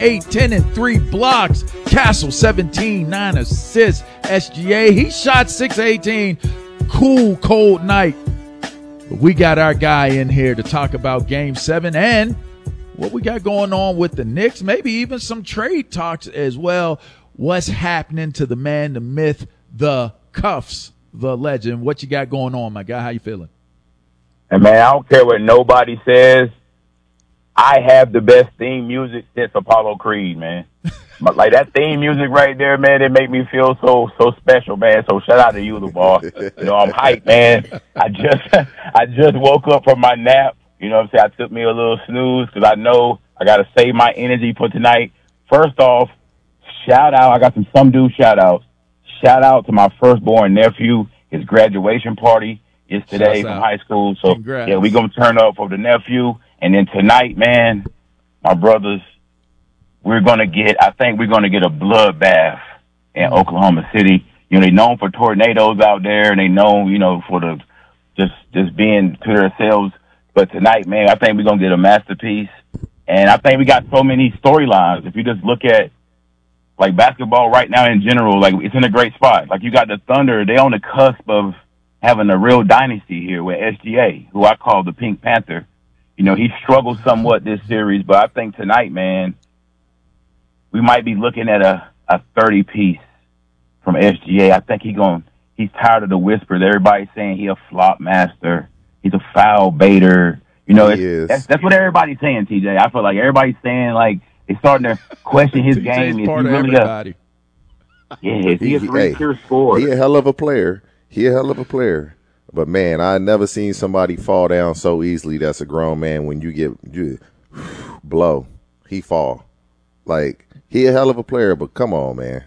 8, 10 and 3 blocks. Castle 17, 9 assists. SGA, he shot 6-18. Cool, cold night. But we got our guy in here to talk about Game 7 and what we got going on with the Knicks, maybe even some trade talks as well. What's happening to the man, the myth, the Cuffs, the legend? What you got going on, my guy? How you feeling? And man, I don't care what nobody says. I have the best theme music since Apollo Creed, man. But like that theme music right there, man, it make me feel so special, man. So shout out to you, the boss. You know, I'm hyped, man. I just woke up from my nap. You know what I'm saying? I took me a little snooze because I know I got to save my energy for tonight. First off, shout out. I got some dude shout outs. Shout out to my firstborn nephew. His graduation party is today from high school. So, congrats. Yeah, we going to turn up for the nephew. And then tonight, man, my brothers, I think we're going to get a bloodbath in Oklahoma City. You know, they known for tornadoes out there, and they known, you know, for the just being to themselves. But tonight, man, I think we're going to get a masterpiece. And I think we got so many storylines. If you just look at, like, basketball right now in general, like, it's in a great spot. Like, you got the Thunder. They on the cusp of having a real dynasty here with SGA, who I call the Pink Panther. You know, he struggled somewhat this series, but I think tonight, man, we might be looking at a 30-piece from SGA. I think he's tired of the whispers. Everybody's saying he a flop master. He's a foul baiter. You know, that's what everybody's saying, TJ. I feel like everybody's saying, like, they're starting to question his game. Is part he really everybody. Is he a three-tier scorer? He a hell of a player. But, man, I never seen somebody fall down so easily that's a grown man when you blow. He fall. Like, he a hell of a player, but come on, man.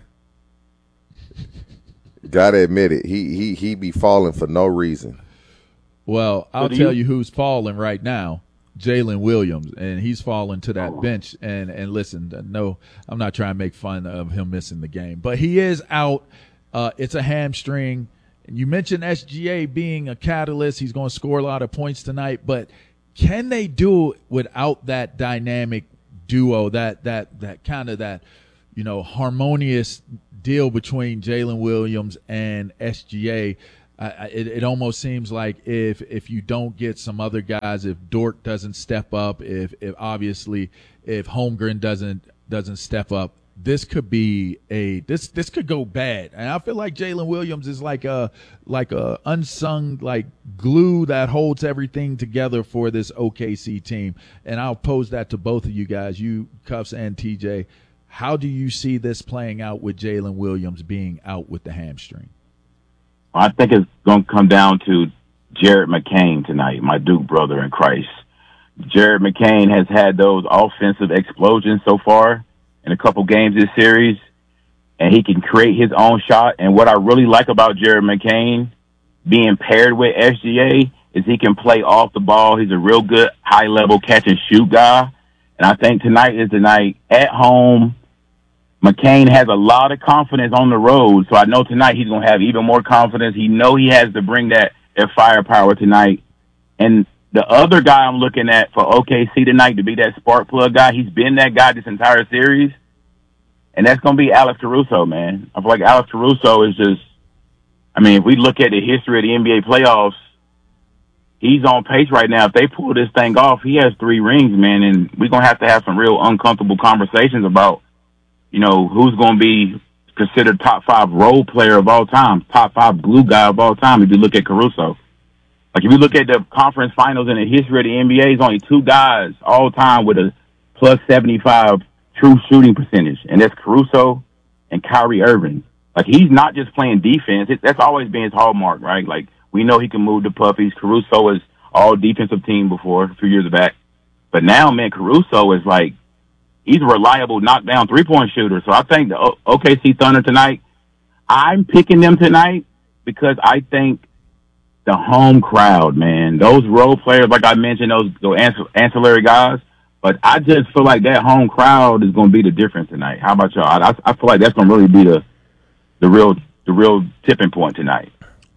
Gotta admit it. He be falling for no reason. Well, I'll tell you who's falling right now. Jalen Williams, and he's falling to that bench. And listen, no, I'm not trying to make fun of him missing the game, but he is out. It's a hamstring. You mentioned SGA being a catalyst. He's going to score a lot of points tonight, but can they do it without that dynamic duo, that kind of that, you know, harmonious deal between Jalen Williams and SGA? It almost seems like if you don't get some other guys, if Dort doesn't step up, if Holmgren doesn't step up, this could be this could go bad. And I feel like Jalen Williams is like a unsung like glue that holds everything together for this OKC team. And I'll pose that to both of you guys, you Cuffs and TJ. How do you see this playing out with Jalen Williams being out with the hamstring? I think it's going to come down to Jared McCain tonight, my Duke brother in Christ. Jared McCain has had those offensive explosions so far in a couple games this series, and he can create his own shot. And what I really like about Jared McCain being paired with SGA is he can play off the ball. He's a real good high-level catch-and-shoot guy. And I think tonight is the night at home. McCain has a lot of confidence on the road, so I know tonight he's going to have even more confidence. He has to bring that firepower tonight. And the other guy I'm looking at for OKC tonight to be that spark plug guy, he's been that guy this entire series, and that's going to be Alex Caruso, man. I feel like Alex Caruso is just, I mean, if we look at the history of the NBA playoffs, he's on pace right now. If they pull this thing off, he has 3 rings, man, and we're going to have some real uncomfortable conversations about, you know, who's going to be considered top 5 role player of all time, top 5 glue guy of all time if you look at Caruso. Like, if you look at the conference finals in the history of the NBA, there's only 2 guys all time with a plus 75 true shooting percentage, and that's Caruso and Kyrie Irving. Like, he's not just playing defense. That's always been his hallmark, right? Like, we know he can move the puppies. Caruso was all defensive team before, a few years back. But now, man, Caruso is like, he's a reliable knockdown three-point shooter. So I think the OKC Thunder tonight, I'm picking them tonight because I think the home crowd, man, those role players, like I mentioned, those ancillary guys, but I just feel like that home crowd is going to be the difference tonight. How about y'all? I feel like that's going to really be the real tipping point tonight.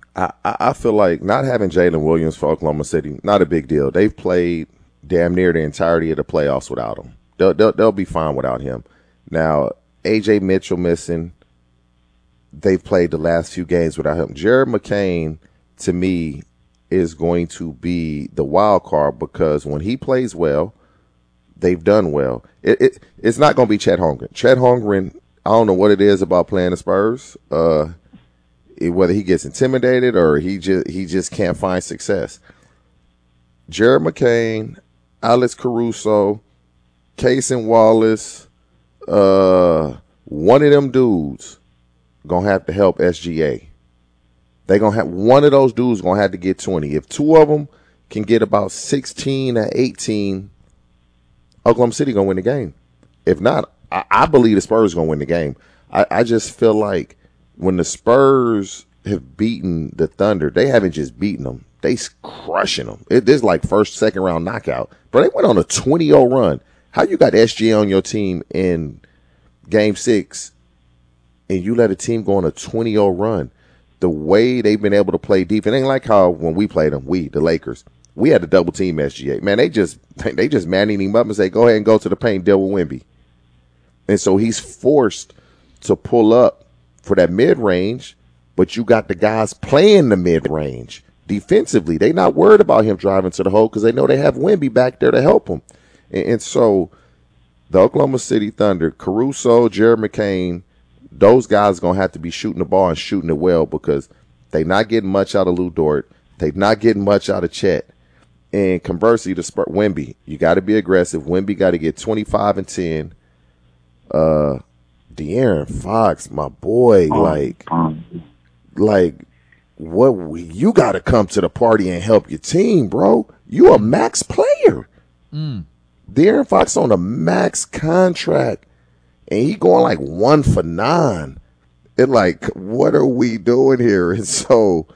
I feel like not having Jalen Williams for Oklahoma City, not a big deal. They've played damn near the entirety of the playoffs without him. They'll be fine without him. Now, AJ Mitchell missing. They've played the last few games without him. Jared McCain, to me, is going to be the wild card because when he plays well, they've done well. It's not going to be Chet Holmgren. Chet Holmgren, I don't know what it is about playing the Spurs. Whether he gets intimidated or he just can't find success. Jared McCain, Alex Caruso, Cason Wallace, one of them dudes gonna have to help SGA. They gonna have one of those dudes gonna have to get 20. If two of them can get about 16 or 18, Oklahoma City gonna win the game. If not, I believe the Spurs gonna win the game. I just feel like when the Spurs have beaten the Thunder, they haven't just beaten them. They crushing them. This like first, second round knockout. But they went on a 20-0 run. How you got SGA on your team in Game 6 and you let a team go on a 20-0 run? The way they've been able to play defense, it ain't like how when we played them, the Lakers, we had to double team SGA. Man, they just manning him up and say, go ahead and go to the paint, deal with Wemby. And so he's forced to pull up for that mid-range, but you got the guys playing the mid-range. Defensively, they not worried about him driving to the hole because they know they have Wemby back there to help him. And so the Oklahoma City Thunder, Caruso, Jared McCain, those guys are going to have to be shooting the ball and shooting it well because they're not getting much out of Lou Dort. They're not getting much out of Chet. And conversely, the Wemby, you got to be aggressive. Wemby got to get 25 and 10. De'Aaron Fox, my boy, you got to come to the party and help your team, bro. You a max player. De'Aaron Fox on a max contract, and he going like 1 for 9. It like, what are we doing here? And so,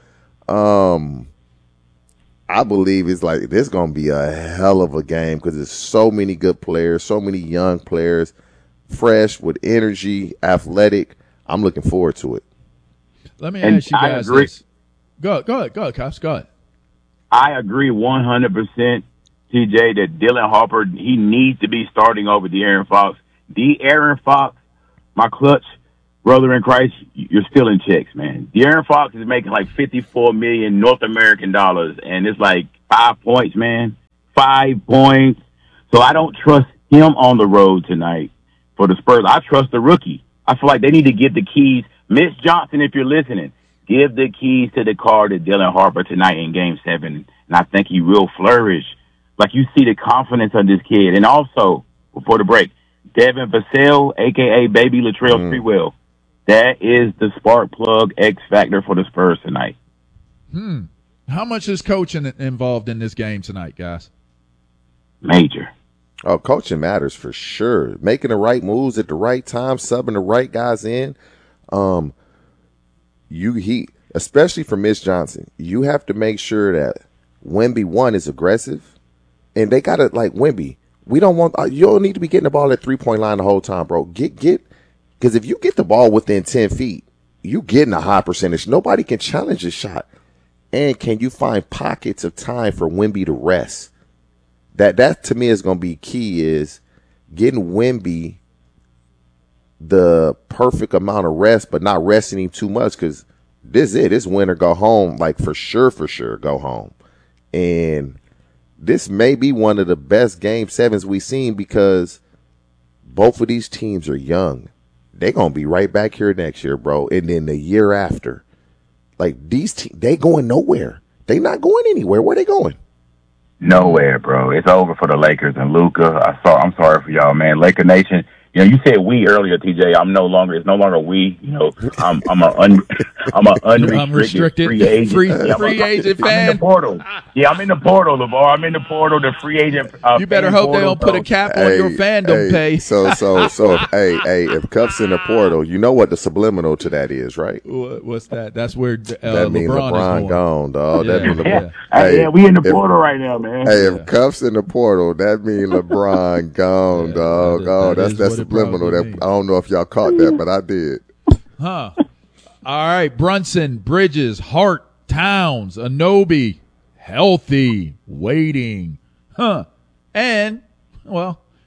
I believe it's like this going to be a hell of a game because there's so many good players, so many young players, fresh with energy, athletic. I'm looking forward to it. Let me ask you guys this. Go ahead, Cops. Go ahead. I agree 100%, TJ, that Dylan Harper, he needs to be starting over De'Aaron Fox. De'Aaron Fox, my clutch brother in Christ, you're still in checks, man. De'Aaron Fox is making like $54 million North American dollars, and it's like 5 points, man. 5 points. So I don't trust him on the road tonight for the Spurs. I trust the rookie. I feel like they need to give the keys. Mitch Johnson, if you're listening, give the keys to the car to Dylan Harper tonight in Game 7, and I think he will flourish. Like, you see the confidence of this kid. And also, before the break, Devin Vassell, a.k.a. Baby Latrell Sprewell. That is the spark plug X factor for the Spurs tonight. How much is coaching involved in this game tonight, guys? Major. Oh, coaching matters for sure. Making the right moves at the right time, subbing the right guys in. Especially for Mitch Johnson, you have to make sure that Wemby, one, is aggressive, and they got to, like, Wemby, we don't want, you don't need to be getting the ball at 3-point line the whole time, bro. Because if you get the ball within 10 feet, you getting a high percentage. Nobody can challenge a shot. And can you find pockets of time for Wemby to rest? That to me is going to be key, is getting Wemby the perfect amount of rest, but not resting him too much, because this win or go home, like for sure, go home. And this may be one of the best Game 7s we've seen because both of these teams are young. They're going to be right back here next year, bro. And then the year after. Like, these teams, they going nowhere. They not going anywhere. Where they going? Nowhere, bro. It's over for the Lakers and Luka. I'm sorry for y'all, man. Laker Nation. You know, you said we earlier, TJ. It's no longer we. You know, I'm an unrestricted free agent. Free agent fan. I'm in the portal. Yeah, I'm in the portal, LeVar. I'm in the portal, the free agent. You better hope they don't put a cap on your fandom pay. So, if Cup's in the portal, you know what the subliminal to that is, right? What's that? That's where that means LeBron is gone, dog. Yeah. That means LeBron. Yeah, we in the portal right now, man. Hey, if Cup's in the portal, that means LeBron gone, dog. That's subliminal. That I don't know if y'all caught that, but I did. All right, Brunson, Bridges, Hart, Towns, Anunoby, healthy, waiting. And, well,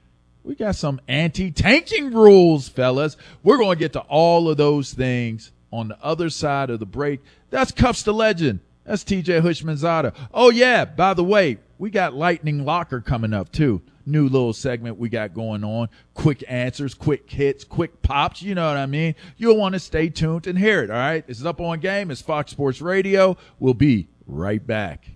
We got some anti-tanking rules, fellas. We're going to get to all of those things on the other side of the break. That's Cuffs the Legend. That's TJ Hushmanzada. Oh, yeah, by the way, we got Lightning Locker coming up, too. New little segment we got going on. Quick answers, quick hits, quick pops. You know what I mean? You'll want to stay tuned and hear it, all right? This is Up On Game. It's Fox Sports Radio. We'll be right back.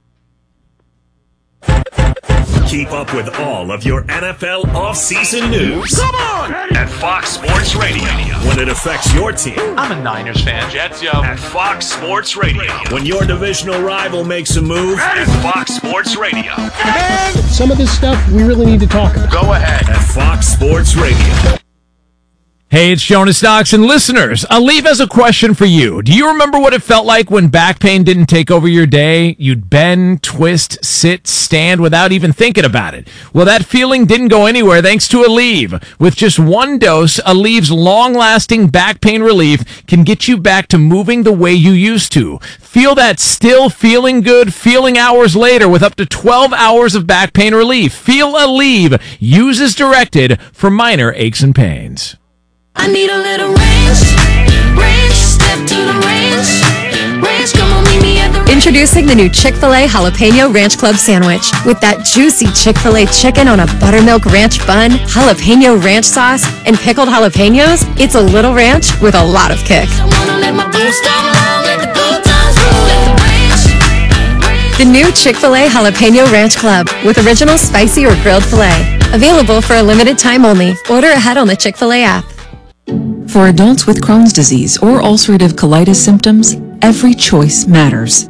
Keep up with all of your NFL offseason news. Come on! At Fox Sports Radio. When it affects your team. I'm a Niners fan. Jets, yo. At Fox Sports Radio. When your divisional rival makes a move. At Fox Sports Radio. Man, some of this stuff we really need to talk about. Go ahead. At Fox Sports Radio. Hey, it's Jonas Knox, and listeners, Aleve has a question for you. Do you remember what it felt like when back pain didn't take over your day? You'd bend, twist, sit, stand without even thinking about it. Well, that feeling didn't go anywhere thanks to Aleve. With just one dose, Aleve's long-lasting back pain relief can get you back to moving the way you used to. Feel that still feeling good feeling hours later with up to 12 hours of back pain relief. Feel Aleve. Use as directed for minor aches and pains. I need a little range, step to the range, come on, meet me at the range. Introducing the new Chick-fil-A Jalapeno Ranch Club Sandwich. With that juicy Chick-fil-A chicken on a buttermilk ranch bun, jalapeno ranch sauce, and pickled jalapenos, it's a little ranch with a lot of kick. I wanna let my boots down low, let the good times roll, let the range. The new Chick-fil-A Jalapeno Ranch Club with original spicy or grilled filet. Available for a limited time only. Order ahead on the Chick-fil-A app. For adults with Crohn's disease or ulcerative colitis symptoms, every choice matters.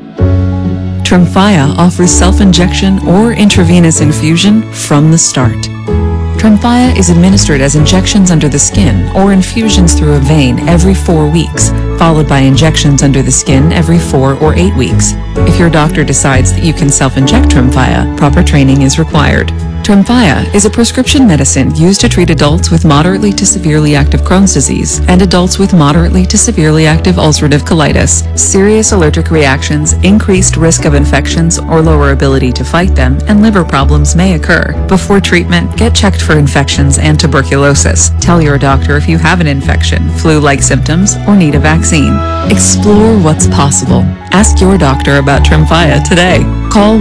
Tremfya offers self-injection or intravenous infusion from the start. Tremfya is administered as injections under the skin or infusions through a vein every 4 weeks, followed by injections under the skin every 4 or 8 weeks. If your doctor decides that you can self-inject Tremfya, proper training is required. Tremfya is a prescription medicine used to treat adults with moderately to severely active Crohn's disease and adults with moderately to severely active ulcerative colitis. Serious allergic reactions, increased risk of infections or lower ability to fight them, and liver problems may occur. Before treatment, get checked for infections and tuberculosis. Tell your doctor if you have an infection, flu-like symptoms, or need a vaccine. Explore what's possible. Ask your doctor about Tremfya today. Call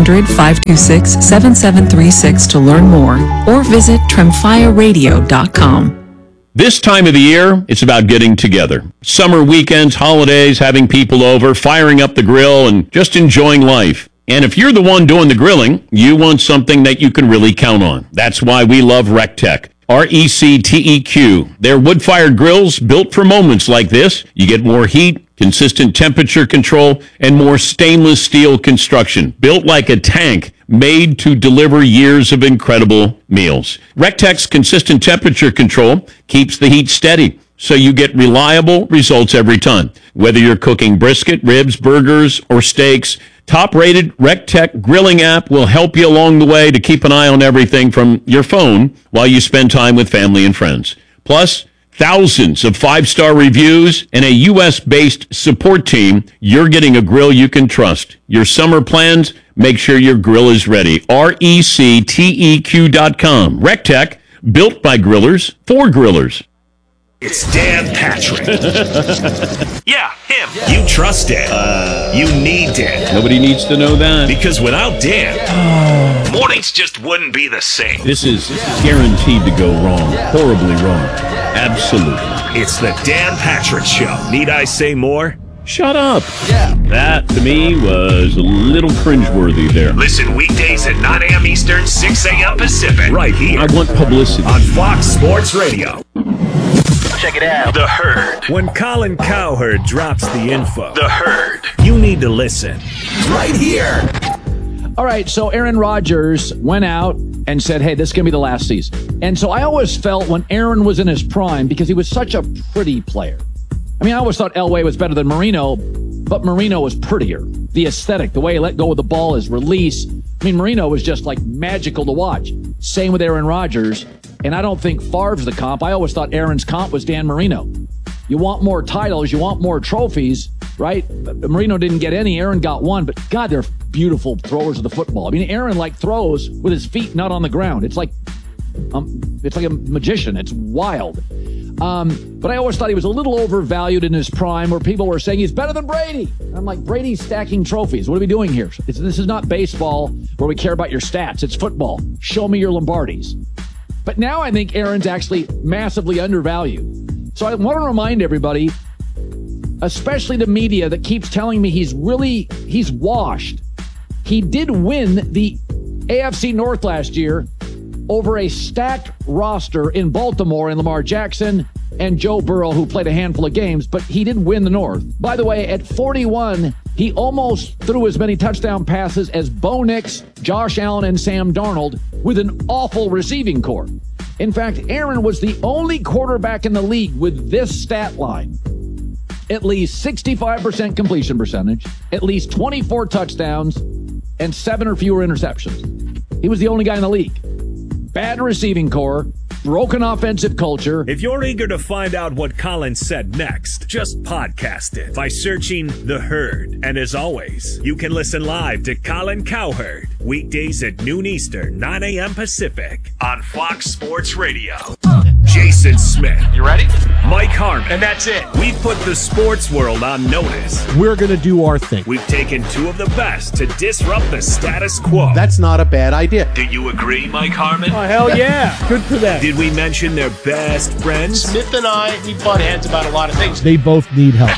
1-800-526-7736 to learn more or visit tremfyaradio.com. This time of the year, it's about getting together. Summer weekends, holidays, having people over, firing up the grill, and just enjoying life. And if you're the one doing the grilling, you want something that you can really count on. That's why we love RecTech. RecTeq. They're wood-fired grills built for moments like this. You get more heat, consistent temperature control, and more stainless steel construction. Built like a tank, made to deliver years of incredible meals. RecTech's consistent temperature control keeps the heat steady, so you get reliable results every time. Whether you're cooking brisket, ribs, burgers, or steaks, top-rated RecTech grilling app will help you along the way to keep an eye on everything from your phone while you spend time with family and friends. Plus, thousands of 5-star reviews and a U.S.-based support team. You're getting a grill you can trust. Your summer plans, make sure your grill is ready. RecTeq.com. RecTech, built by grillers for grillers. It's Dan Patrick. Yeah, him. You trust Dan. You need Dan. Nobody needs to know that. Because without Dan, mornings just wouldn't be the same. This is guaranteed to go wrong. Horribly wrong. Absolutely. It's the Dan Patrick Show. Need I say more? Shut up. Yeah. That, to me, was a little cringeworthy there. Listen weekdays at 9 a.m. Eastern, 6 a.m. Pacific. Right here. I want publicity. On Fox Sports Radio. Check it out. The Herd. When Colin Cowherd drops the info. The Herd. You need to listen. Right here. All right, so Aaron Rodgers went out and said, hey, this is going to be the last season. And so I always felt when Aaron was in his prime, because he was such a pretty player. I mean, I always thought Elway was better than Marino, but Marino was prettier. The aesthetic, the way he let go of the ball, his release. I mean, Marino was just like magical to watch. Same with Aaron Rodgers. And I don't think Favre's the comp. I always thought Aaron's comp was Dan Marino. You want more titles, you want more trophies, right? Marino didn't get any, Aaron got one, but God, they're beautiful throwers of the football. I mean, Aaron throws with his feet not on the ground. It's like It's like a magician. It's wild. But I always thought he was a little overvalued in his prime, where people were saying he's better than Brady. I'm like, Brady's stacking trophies. What are we doing here? This is not baseball where we care about your stats. It's football. Show me your Lombardis. But now I think Aaron's actually massively undervalued. So I want to remind everybody, especially the media that keeps telling me he's washed. He did win the AFC North last year over a stacked roster in Baltimore and Lamar Jackson and Joe Burrow, who played a handful of games, but he did win the North. By the way, at 41, he almost threw as many touchdown passes as Bo Nix, Josh Allen, and Sam Darnold with an awful receiving corps. In fact, Aaron was the only quarterback in the league with this stat line. At least 65% completion percentage, at least 24 touchdowns, and 7 or fewer interceptions. He was the only guy in the league. Bad receiving corps, broken offensive culture. If you're eager to find out what Colin said next, just podcast it by searching The Herd. And as always, you can listen live to Colin Cowherd weekdays at noon Eastern, 9 a.m. Pacific on Fox Sports Radio. Jason Smith. You ready? Mike Harmon. And that's it. We put the sports world on notice. We're going to do our thing. We've taken two of the best to disrupt the status quo. That's not a bad idea. Do you agree, Mike Harmon? Oh, hell yeah. Good for them. Did we mention their best friends? Smith and I, we butt heads about a lot of things. They both need help.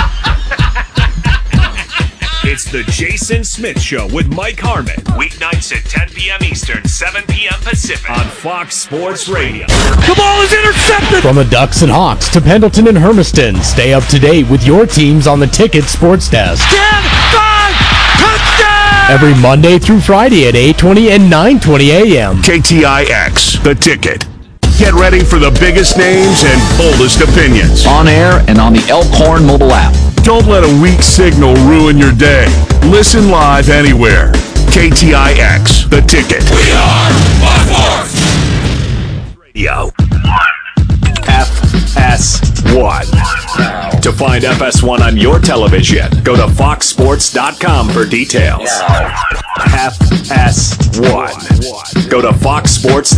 It's the Jason Smith Show with Mike Harmon. Weeknights at 10 p.m. Eastern, 7 p.m. Pacific on Fox Sports Radio. The ball is intercepted! From the Ducks and Hawks to Pendleton and Hermiston, stay up to date with your teams on the Ticket Sports Desk. 10, 5, touchdown! Every Monday through Friday at 8:20 and 9:20 a.m. KTIX, The Ticket. Get ready for the biggest names and boldest opinions. On air and on the Elkhorn mobile app. Don't let a weak signal ruin your day. Listen live anywhere. KTIX, The Ticket. We are by force. Radio. FS1. To find FS1 on your television, go to foxsports.com for details. FS1. Go to foxsports.com.